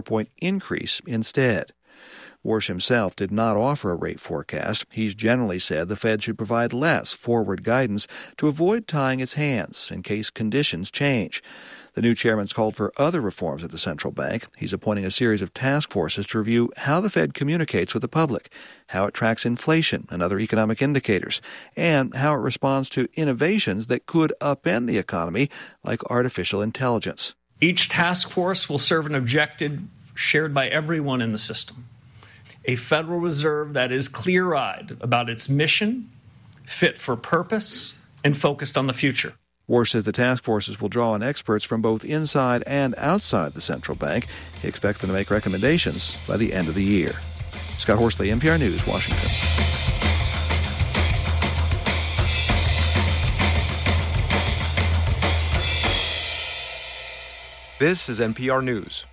quarter-point increase instead. Warsh himself did not offer a rate forecast. He's generally said the Fed should provide less forward guidance to avoid tying its hands in case conditions change. The new chairman's called for other reforms at the central bank. He's appointing a series of task forces to review how the Fed communicates with the public, how it tracks inflation and other economic indicators, and how it responds to innovations that could upend the economy, like artificial intelligence. Each task force will serve an objective shared by everyone in the system. A Federal Reserve that is clear-eyed about its mission, fit for purpose, and focused on the future. Warsh says the task forces will draw on experts from both inside and outside the central bank. He expects them to make recommendations by the end of the year. Scott Horsley, NPR News, Washington. This is NPR News.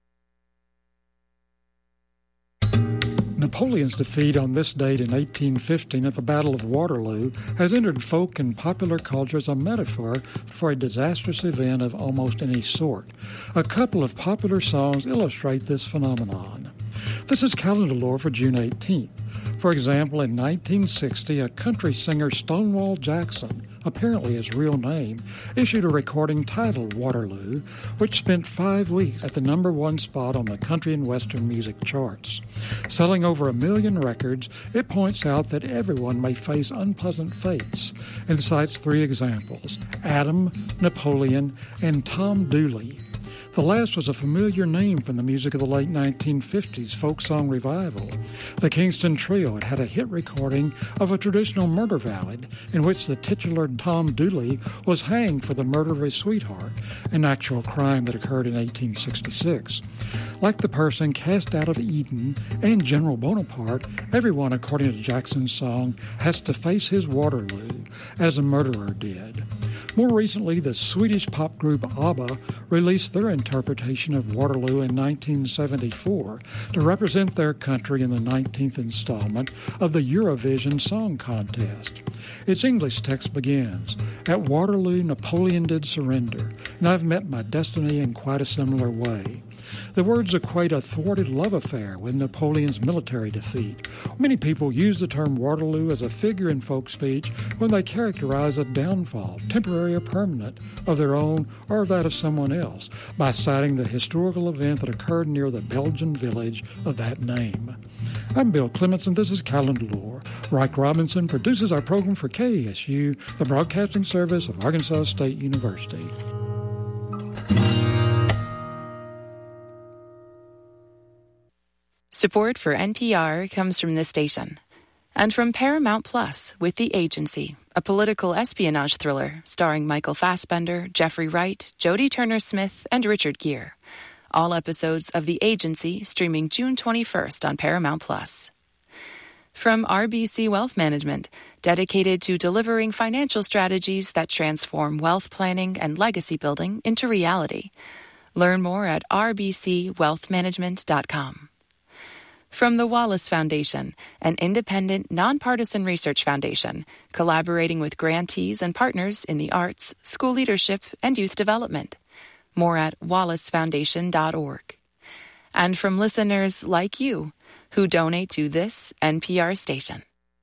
Napoleon's defeat on this date in 1815 at the Battle of Waterloo has entered folk and popular culture as a metaphor for a disastrous event of almost any sort. A couple of popular songs illustrate this phenomenon. This is calendar lore for June 18th. For example, in 1960, a country singer, Stonewall Jackson, apparently his real name, issued a recording titled Waterloo, which spent 5 weeks at the #1 spot on the country and western music charts. Selling over 1 million records, it points out that everyone may face unpleasant fates and cites 3 examples: Adam, Napoleon, and Tom Dooley. The last was a familiar name from the music of the late 1950s folk song revival. The Kingston Trio had had a hit recording of a traditional murder ballad in which the titular Tom Dooley was hanged for the murder of his sweetheart, an actual crime that occurred in 1866. Like the person cast out of Eden and General Bonaparte, everyone, according to Jackson's song, has to face his Waterloo, as a murderer did. More recently, the Swedish pop group ABBA released their interpretation of Waterloo in 1974 to represent their country in the 19th installment of the Eurovision Song Contest. Its English text begins, "At Waterloo, Napoleon did surrender, and I've met my destiny in quite a similar way." The words equate a thwarted love affair with Napoleon's military defeat. Many people use the term Waterloo as a figure in folk speech when they characterize a downfall, temporary or permanent, of their own or that of someone else, by citing the historical event that occurred near the Belgian village of that name. I'm Bill Clements, and this is Calendar Lore. Reich Robinson produces our program for KSU, the broadcasting service of Arkansas State University. Support for NPR comes from this station and from Paramount Plus with The Agency, a political espionage thriller starring Michael Fassbender, Jeffrey Wright, Jodie Turner-Smith, and Richard Gere. All episodes of The Agency streaming June 21st on Paramount Plus. From RBC Wealth Management, dedicated to delivering financial strategies that transform wealth planning and legacy building into reality. Learn more at rbcwealthmanagement.com. From the Wallace Foundation, an independent, nonpartisan research foundation, collaborating with grantees and partners in the arts, school leadership, and youth development. More at wallacefoundation.org. And from listeners like you, who donate to this NPR station.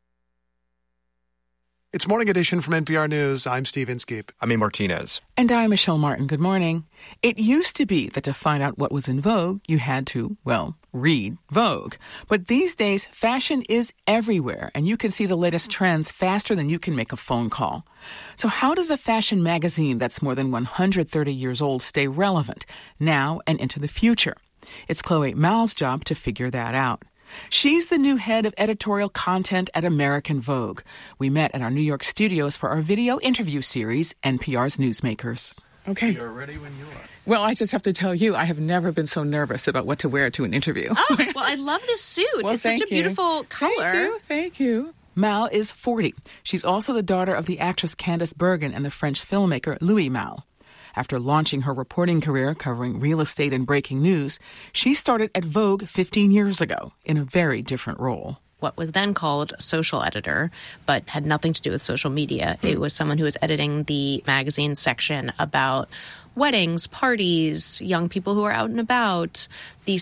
It's Morning Edition from NPR News. I'm Steve Inskeep. I'm A. Martinez. And I'm Michelle Martin. Good morning. It used to be that to find out what was in vogue, you had to, read Vogue. But these days, fashion is everywhere, and you can see the latest trends faster than you can make a phone call. So how does a fashion magazine that's more than 130 years old stay relevant now and into the future? It's Chloe Mal's job to figure that out. She's the new head of editorial content at American Vogue. We met at our New York studios for our video interview series, NPR's Newsmakers. Okay. You're ready when you are. Well, I just have to tell you, I have never been so nervous about what to wear to an interview. Oh, well, I love this suit. Well, it's such a beautiful color. Thank you. Mal is 40. She's also the daughter of the actress Candice Bergen and the French filmmaker Louis Mal. After launching her reporting career covering real estate and breaking news, she started at Vogue 15 years ago in a very different role. What was then called social editor, but had nothing to do with social media. It was someone who was editing the magazine section about weddings, parties, young people who are out and about, the